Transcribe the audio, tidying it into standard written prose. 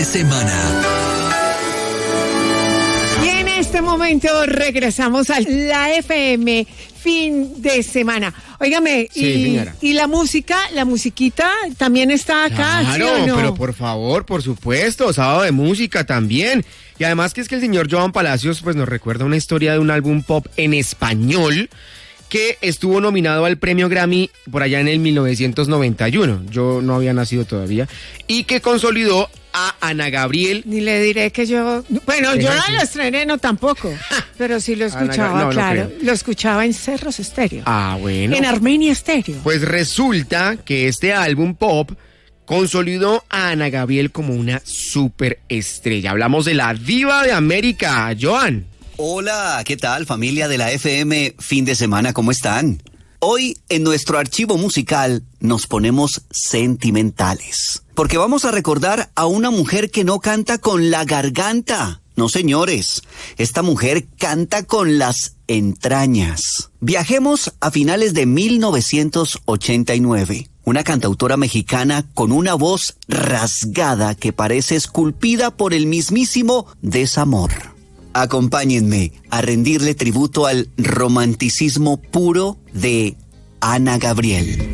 Semana. Y en este momento regresamos a la FM fin de semana. Óigame, Sí, y la música, la musiquita también está acá, Claro, ¿sí o no? pero por favor, por supuesto, sábado de música también. Y además que es que el señor Joan Palacios pues nos recuerda una historia de un álbum pop en español que estuvo nominado al premio Grammy por allá en el 1991. Yo no había nacido todavía. Y que consolidó a Ana Gabriel. Ni le diré que yo... Bueno, yo no lo estrené, no tampoco. Pero sí lo escuchaba, No claro. creo. Lo escuchaba en Cerros Estéreo. Ah, bueno. En Armenia Estéreo. Pues resulta que este álbum pop consolidó a Ana Gabriel como una superestrella. Hablamos de la diva de América, Joan. Hola, ¿qué tal familia de la FM fin de semana? ¿Cómo están? Hoy en nuestro archivo musical nos ponemos sentimentales, porque vamos a recordar a una mujer que no canta con la garganta. No, señores, esta mujer canta con las entrañas. Viajemos a finales de 1989. Una cantautora mexicana con una voz rasgada que parece esculpida por el mismísimo desamor. Acompáñenme a rendirle tributo al romanticismo puro de Ana Gabriel.